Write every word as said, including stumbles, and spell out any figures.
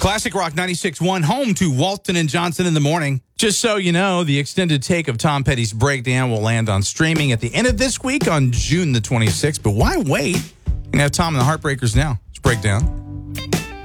Classic Rock ninety-six point one, home to Walton and Johnson in the morning. Just so you know, the extended take of Tom Petty's Breakdown will land on streaming at the end of this week on June the twenty-sixth. But why wait? You can have Tom and the Heartbreakers now. It's Breakdown.